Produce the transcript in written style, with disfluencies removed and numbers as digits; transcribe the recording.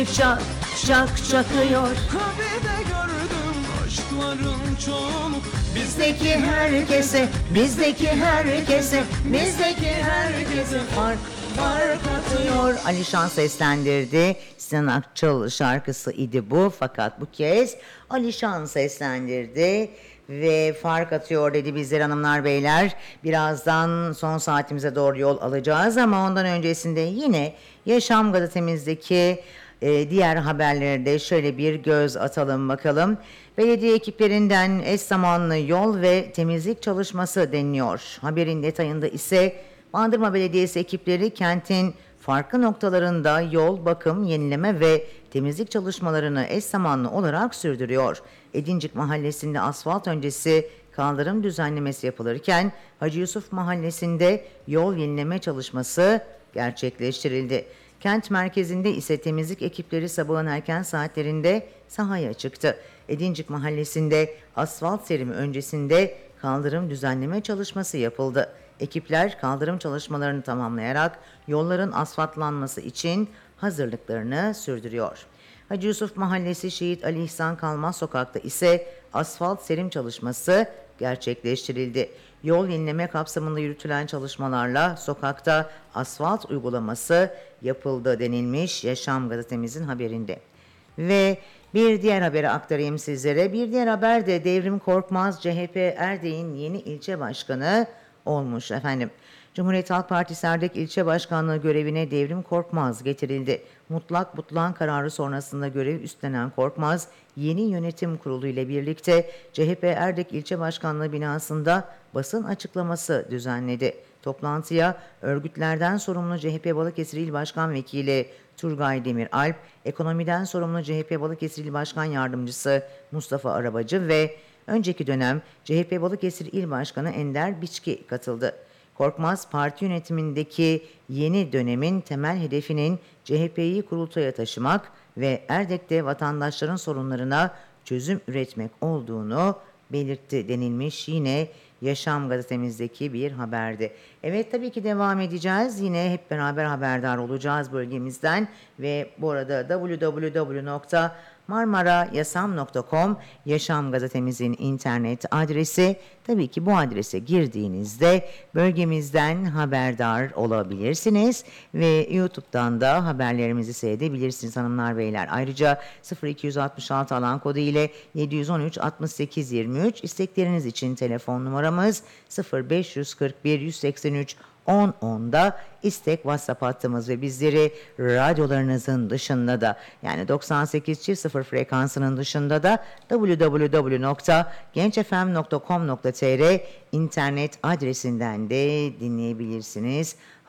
Çak çak çakıyor. Kahvede gördüm aşkların çoğunu. Bizdeki herkese, bizdeki herkese, bizdeki herkese fark atıyor. Alişan seslendirdi. Sinan Akçıl şarkısı idi bu, fakat bu kez Alişan seslendirdi ve fark atıyor dedi bizler hanımlar beyler. Birazdan son saatimize doğru yol alacağız ama ondan öncesinde yine Yaşam gazetemizdeki diğer haberlere de şöyle bir göz atalım bakalım. Belediye ekiplerinden eş zamanlı yol ve temizlik çalışması deniliyor. Haberin detayında ise Bandırma Belediyesi ekipleri kentin farklı noktalarında yol, bakım, yenileme ve temizlik çalışmalarını eş zamanlı olarak sürdürüyor. Edincik Mahallesi'nde asfalt öncesi kaldırım düzenlemesi yapılırken Hacı Yusuf Mahallesi'nde yol yenileme çalışması gerçekleştirildi. Kent merkezinde ise temizlik ekipleri sabahın erken saatlerinde sahaya çıktı. Edincik Mahallesi'nde asfalt serimi öncesinde kaldırım düzenleme çalışması yapıldı. Ekipler kaldırım çalışmalarını tamamlayarak yolların asfaltlanması için hazırlıklarını sürdürüyor. Hacı Yusuf Mahallesi Şehit Ali İhsan Kalmaz Sokak'ta ise asfalt serim çalışması gerçekleştirildi. Yol yenileme kapsamında yürütülen çalışmalarla sokakta asfalt uygulaması yapıldı denilmiş Yaşam gazetemizin haberinde. Ve bir diğer haberi aktarayım sizlere. Bir diğer haber de Devrim Korkmaz CHP Erdek'in yeni ilçe başkanı olmuş efendim. Cumhuriyet Halk Partisi Erdek İlçe Başkanlığı görevine Devrim Korkmaz getirildi. Mutlak butlan kararı sonrasında görev üstlenen Korkmaz, yeni yönetim kurulu ile birlikte CHP Erdek İlçe Başkanlığı binasında basın açıklaması düzenledi. Toplantıya örgütlerden sorumlu CHP Balıkesir İl Başkan Vekili Turgay Demiralp, ekonomiden sorumlu CHP Balıkesir İl Başkan Yardımcısı Mustafa Arabacı ve önceki dönem CHP Balıkesir İl Başkanı Ender Biçki katıldı. Korkmaz, parti yönetimindeki yeni dönemin temel hedefinin CHP'yi kurultaya taşımak ve Erdek'te vatandaşların sorunlarına çözüm üretmek olduğunu belirtti denilmiş yine Yaşam gazetemizdeki bir haberdi. Evet, tabii ki devam edeceğiz. Yine hep beraber haberdar olacağız bölgemizden ve bu arada www.marmarayasam.com Yaşam gazetemizin internet adresi. Tabii ki bu adrese girdiğinizde bölgemizden haberdar olabilirsiniz ve YouTube'dan da haberlerimizi seyredebilirsiniz hanımlar beyler. Ayrıca 0266 alan kodu ile 713 68 23 istekleriniz için telefon numaramız 0541 183 10.10'da istek WhatsApp hattımız ve bizleri radyolarınızın dışında da yani 98.0 frekansının dışında da www.gençfm.com.tr internet adresinden de dinleyebilirsiniz